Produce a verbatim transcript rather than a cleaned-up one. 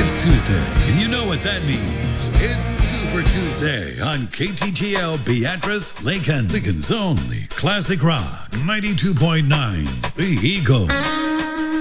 It's Tuesday, and you know what that means. It's Two for Tuesday on K T G L Beatrice, Lincoln. Lincoln's only classic rock, ninety-two point nine, The Eagle.